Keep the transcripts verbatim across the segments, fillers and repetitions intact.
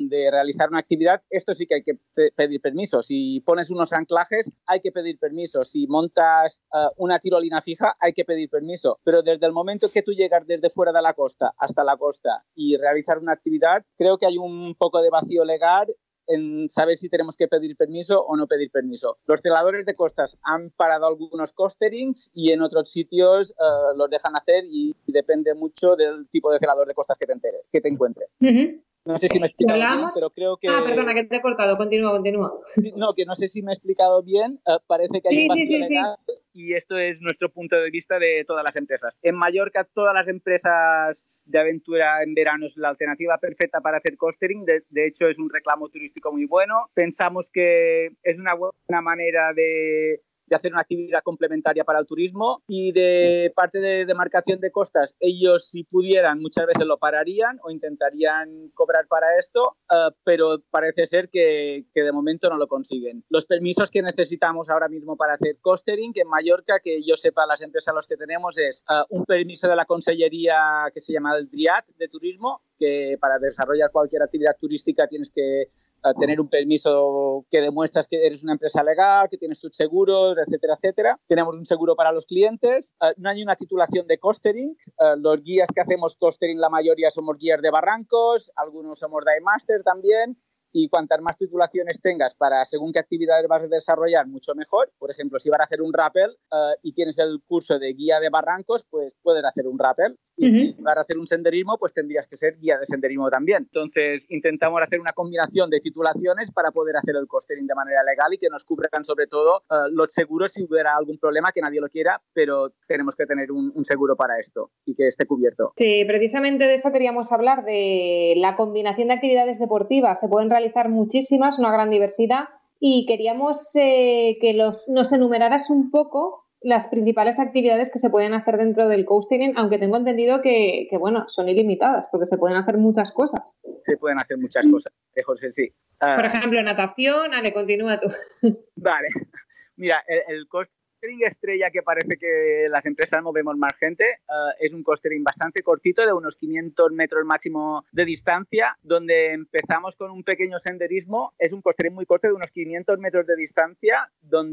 de realizar una actividad, esto sí que hay que pe- pedir permiso. Si pones unos anclajes, hay que pedir permiso. Si montas uh, una tirolina fija, hay que pedir permiso. Pero desde el momento que tú llegas desde fuera de la costa hasta la costa y realizar una actividad, creo que hay un poco de vacío legal en saber si tenemos que pedir permiso o no pedir permiso. Los celadores de costas han parado algunos costerings y en otros sitios uh, los dejan hacer y, y depende mucho del tipo de celador de costas que te entere, que te encuentre. Uh-huh. No sé si me he explicado bien, ¿Hablamos? pero creo que... Ah, perdona, que te he cortado. Continúa, continúa. No, que no sé si me he explicado bien. Uh, parece que hay sí, un vacío sí, sí, legal sí. Y esto es nuestro punto de vista de todas las empresas. En Mallorca, todas las empresas de aventura en verano es la alternativa perfecta para hacer costering. De, de hecho, es un reclamo turístico muy bueno. Pensamos que es una buena manera de... de hacer una actividad complementaria para el turismo y de parte de demarcación de costas, ellos si pudieran muchas veces lo pararían o intentarían cobrar para esto, uh, pero parece ser que, que de momento no lo consiguen. Los permisos que necesitamos ahora mismo para hacer costering en Mallorca, que yo sepa las empresas los que tenemos, es uh, un permiso de la Consellería que se llama el DRIAT de turismo, que para desarrollar cualquier actividad turística tienes que a tener un permiso que demuestras que eres una empresa legal, que tienes tus seguros, etcétera, etcétera. Tenemos un seguro para los clientes. Uh, no hay una titulación de costering. Uh, los guías que hacemos costering, la mayoría somos guías de barrancos, algunos somos dive master también. Y cuantas más titulaciones tengas para según qué actividades vas a desarrollar, mucho mejor. Por ejemplo, si vas a hacer un rappel uh, y tienes el curso de guía de barrancos, pues puedes hacer un rappel. Y uh-huh. si vas a hacer un senderismo, pues tendrías que ser guía de senderismo también. Entonces, intentamos hacer una combinación de titulaciones para poder hacer el costering de manera legal y que nos cubran sobre todo uh, los seguros si hubiera algún problema, que nadie lo quiera, pero tenemos que tener un, un seguro para esto y que esté cubierto. Sí, precisamente de eso queríamos hablar, de la combinación de actividades deportivas. Se pueden realizar muchísimas, una gran diversidad, y queríamos eh, que los, nos enumeraras un poco las principales actividades que se pueden hacer dentro del costering, aunque tengo entendido que, que bueno, son ilimitadas, porque se pueden hacer muchas cosas. Se pueden hacer muchas cosas, José, sí. Uh, Por ejemplo, natación. Ale, continúa tú. Vale. Mira, el, el costering estrella que parece que las empresas movemos más gente uh, es un costering bastante cortito de unos quinientos metros máximo de distancia, donde empezamos con un pequeño senderismo. Es un costering muy corto de unos quinientos metros de distancia,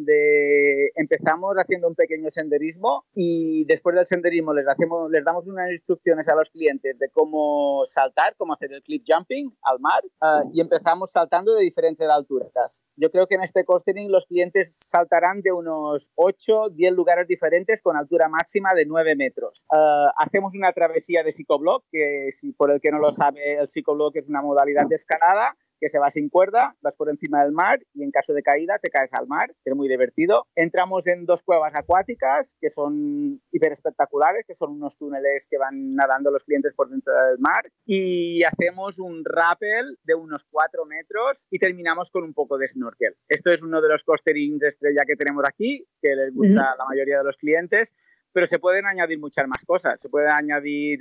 donde empezamos haciendo un pequeño senderismo y después del senderismo les, hacemos, les damos unas instrucciones a los clientes de cómo saltar, cómo hacer el cliff jumping al mar uh, y empezamos saltando de diferentes alturas. Yo creo que en este costering los clientes saltarán de unos ocho, diez lugares diferentes con altura máxima de nueve metros. Uh, hacemos una travesía de psicoblock, que si por el que no lo sabe, el psicoblock es una modalidad de escalada que se va sin cuerda, vas por encima del mar y en caso de caída te caes al mar, que es muy divertido. Entramos en dos cuevas acuáticas que son hiper espectaculares, que son unos túneles que van nadando los clientes por dentro del mar, y hacemos un rappel de unos cuatro metros y terminamos con un poco de snorkel. Esto es uno de los costerings de estrella que tenemos aquí, que les gusta uh-huh. a la mayoría de los clientes, pero se pueden añadir muchas más cosas. Se pueden añadir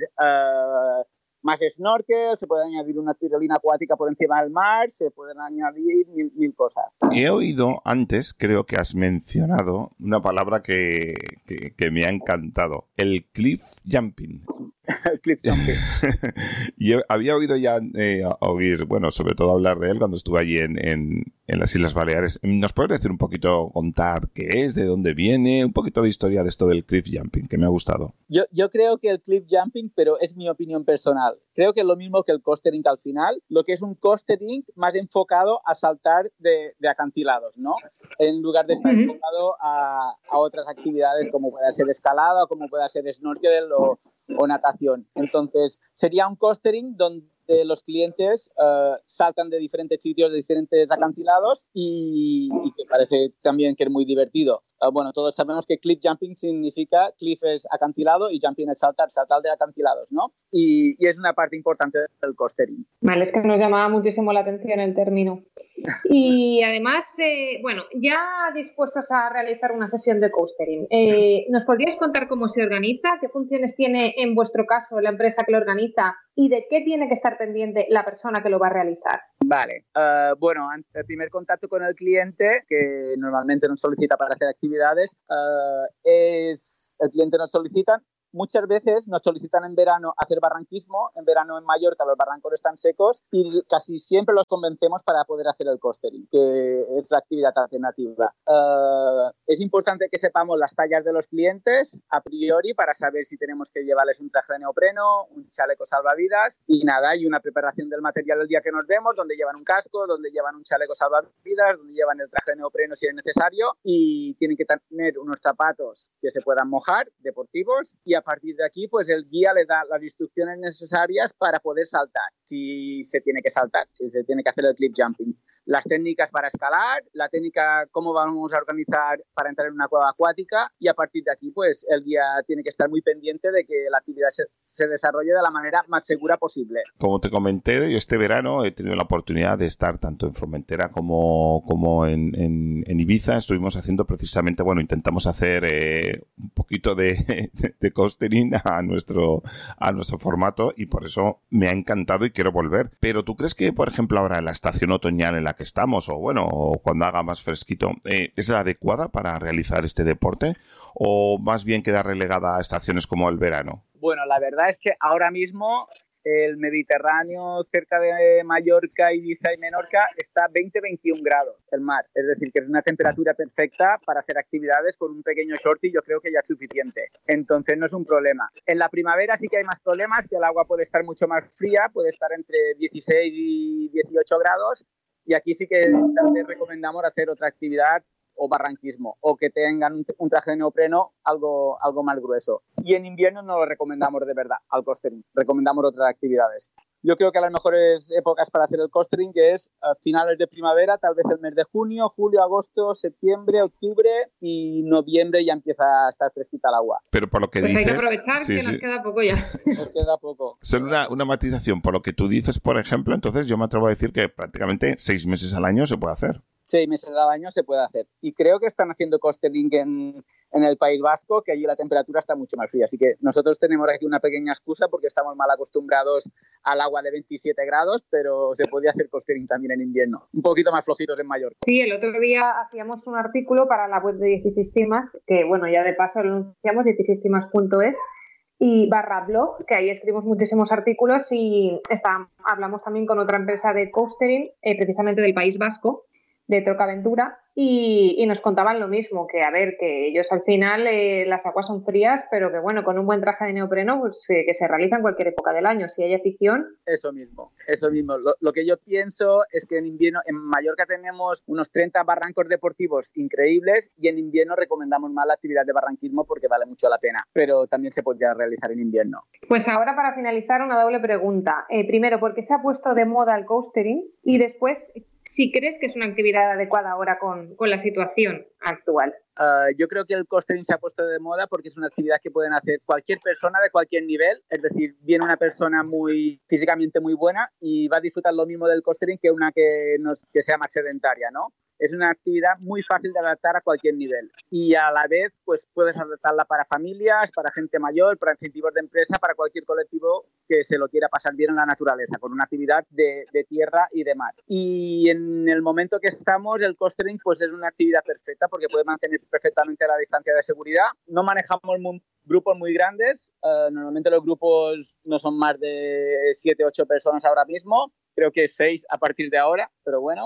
uh, más snorkel, se puede añadir una tirolina acuática por encima del mar, se pueden añadir mil, mil cosas. He oído antes, creo que has mencionado una palabra que, que, que me ha encantado, el cliff jumping. Cliff jumping. Yo había oído ya eh, oír, bueno, sobre todo hablar de él cuando estuve allí en, en, en las Islas Baleares. ¿Nos puedes decir un poquito, contar qué es, de dónde viene, un poquito de historia de esto del cliff jumping, que me ha gustado? Yo, yo creo que el cliff jumping, pero es mi opinión personal, creo que es lo mismo que el costering al final, lo que es un costering más enfocado a saltar de, de acantilados, ¿no? En lugar de estar uh-huh. enfocado a, a otras actividades como pueda ser escalada o como pueda ser snorkel o o natación. Entonces, sería un costering donde los clientes uh, saltan de diferentes sitios, de diferentes acantilados y, y que parece también que es muy divertido. Uh, bueno, todos sabemos que cliff jumping significa cliff es acantilado y jumping es saltar, saltar de acantilados, ¿no? Y, y es una parte importante del costering. Vale, es que nos llamaba muchísimo la atención el término. Y además, eh, bueno, ya dispuestos a realizar una sesión de costering, eh, ¿nos podrías contar cómo se organiza? ¿Qué funciones tiene en vuestro caso la empresa que lo organiza? ¿Y de qué tiene que estar pendiente la persona que lo va a realizar? Vale, uh, bueno, el primer contacto con el cliente, que normalmente nos solicita para hacer actividades, uh, es el cliente nos solicita, muchas veces nos solicitan en verano hacer barranquismo. En verano en Mallorca los barrancos están secos y casi siempre los convencemos para poder hacer el coastering, que es la actividad alternativa. Uh, es importante que sepamos las tallas de los clientes a priori para saber si tenemos que llevarles un traje de neopreno, un chaleco salvavidas y nada, y una preparación del material el día que nos vemos, donde llevan un casco, donde llevan un chaleco salvavidas, donde llevan el traje de neopreno si es necesario, y tienen que tener unos zapatos que se puedan mojar, deportivos, y a partir de aquí pues el guía les da las instrucciones necesarias para poder saltar, si se tiene que saltar, si se tiene que hacer el cliff jumping. Las técnicas para escalar, la técnica cómo vamos a organizar para entrar en una cueva acuática, y a partir de aquí pues el guía tiene que estar muy pendiente de que la actividad se, se desarrolle de la manera más segura posible. Como te comenté, yo este verano he tenido la oportunidad de estar tanto en Formentera como, como en, en, en Ibiza. Estuvimos haciendo precisamente, bueno, intentamos hacer eh, un poquito de, de, de coastering a nuestro, a nuestro formato, y por eso me ha encantado y quiero volver. Pero ¿tú crees que, por ejemplo, ahora en la estación otoñal en la que estamos, o bueno, o cuando haga más fresquito, eh, es la adecuada para realizar este deporte, o más bien queda relegada a estaciones como el verano? Bueno, la verdad es que ahora mismo el Mediterráneo cerca de Mallorca, Ibiza y Menorca está veinte a veintiún grados el mar, es decir, que es una temperatura perfecta para hacer actividades con un pequeño short, y yo creo que ya es suficiente, entonces no es un problema. En la primavera sí que hay más problemas, que el agua puede estar mucho más fría, puede estar entre dieciséis y dieciocho grados, y aquí sí que también recomendamos hacer otra actividad o barranquismo, o que tengan un, un traje de neopreno algo, algo más grueso. Y en invierno no lo recomendamos de verdad al coastering, recomendamos otras actividades. Yo creo que las mejores épocas para hacer el coastering es a finales de primavera, tal vez el mes de junio, julio, agosto, septiembre, octubre, y noviembre ya empieza a estar fresquita el agua. Pero por lo que pues dices... hay que aprovechar, sí, que sí. Nos queda poco ya. Nos queda poco. Solo una, una matización, por lo que tú dices, por ejemplo, entonces yo me atrevo a decir que prácticamente seis meses al año se puede hacer. Seis meses al año se puede hacer. Y creo que están haciendo coastering en, en el País Vasco, que allí la temperatura está mucho más fría. Así que nosotros tenemos aquí una pequeña excusa porque estamos mal acostumbrados al agua de veintisiete grados, pero se podía hacer coastering también en invierno. Un poquito más flojitos en Mallorca. Sí, el otro día hacíamos un artículo para la web de dieciséis Timas, que bueno, ya de paso lo anunciamos, dieciséis timas punto es, y barra blog, que ahí escribimos muchísimos artículos, y está, hablamos también con otra empresa de coastering, eh, precisamente del País Vasco, de Trocaventura, y, y nos contaban lo mismo, que a ver, que ellos al final eh, las aguas son frías, pero que bueno, con un buen traje de neopreno, pues eh, que se realiza en cualquier época del año, si hay afición. Eso mismo, eso mismo. Lo, lo que yo pienso es que en invierno, en Mallorca tenemos unos treinta barrancos deportivos increíbles, y en invierno recomendamos más la actividad de barranquismo porque vale mucho la pena, pero también se podría realizar en invierno. Pues ahora, para finalizar, una doble pregunta. Eh, primero, ¿por qué se ha puesto de moda el coastering? Y después, si crees que es una actividad adecuada ahora con, con la situación actual. Uh, yo creo que el coastering se ha puesto de moda porque es una actividad que pueden hacer cualquier persona de cualquier nivel, es decir, viene una persona muy físicamente muy buena y va a disfrutar lo mismo del coastering que una que, nos, que sea más sedentaria, ¿no? Es una actividad muy fácil de adaptar a cualquier nivel, y a la vez pues puedes adaptarla para familias, para gente mayor, para incentivos de empresa, para cualquier colectivo que se lo quiera pasar bien en la naturaleza, con una actividad de, de tierra y de mar. Y en el momento que estamos, el coastering pues es una actividad perfecta porque puede mantener perfectamente la distancia de seguridad. No manejamos muy, grupos muy grandes, uh, normalmente los grupos no son más de siete u ocho personas ahora mismo, creo que seis a partir de ahora, pero bueno,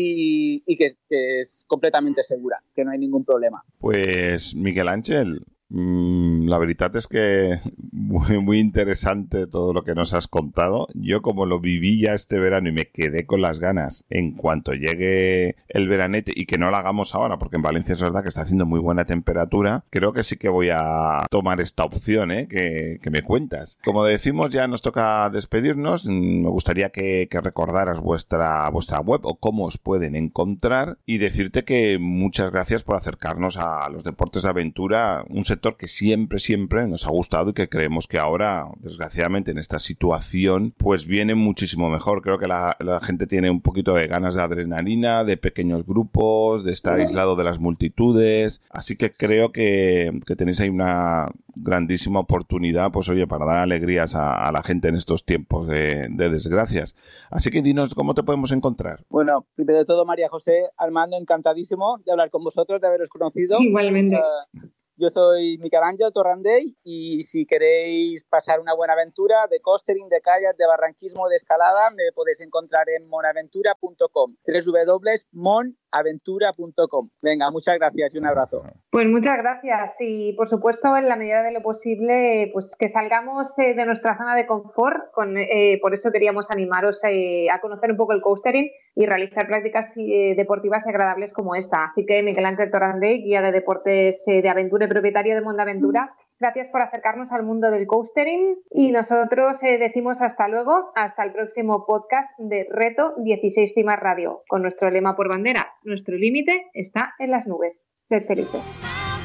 y, y que, que es completamente segura, que no hay ningún problema. Pues Miguel Ángel, mmm, la verdad es que muy, muy interesante todo lo que nos has contado. Yo, como lo viví ya este verano y me quedé con las ganas en cuanto llegue el veranete, y que no lo hagamos ahora porque en Valencia es verdad que está haciendo muy buena temperatura, creo que sí que voy a tomar esta opción, ¿eh? que, que me cuentas. Como decimos, ya nos toca despedirnos. Me gustaría que, que recordaras vuestra, vuestra web o cómo os pueden encontrar, y decirte que muchas gracias por acercarnos a los deportes de aventura, un sector que siempre, siempre nos ha gustado y que creemos que ahora, desgraciadamente, en esta situación, pues viene muchísimo mejor. Creo que la, la gente tiene un poquito de ganas de adrenalina, de pequeños grupos, de estar aislado de las multitudes. Así que creo que, que tenéis ahí una grandísima oportunidad, pues oye, para dar alegrías a, a la gente en estos tiempos de, de desgracias. Así que dinos cómo te podemos encontrar. Bueno, primero de todo, María José, Armando, encantadísimo de hablar con vosotros, de haberos conocido. Igualmente. Uh, Yo soy Miquel Ángel Torrandell y si queréis pasar una buena aventura de costering, de kayak, de barranquismo, de escalada, me podéis encontrar en monaventura punto com, doble u doble u doble u punto mon aventura punto com. Venga, muchas gracias y un abrazo. Pues muchas gracias y por supuesto en la medida de lo posible pues que salgamos eh, de nuestra zona de confort, con, eh, por eso queríamos animaros eh, a conocer un poco el coastering y realizar prácticas eh, deportivas y agradables como esta. Así que Miquel Ángel Torrandell, guía de deportes eh, de aventura y propietario de Mondaventura, gracias por acercarnos al mundo del coastering y nosotros eh, decimos hasta luego, hasta el próximo podcast de Reto dieciséis Cimas Radio, con nuestro lema por bandera, nuestro límite está en las nubes. Sed felices.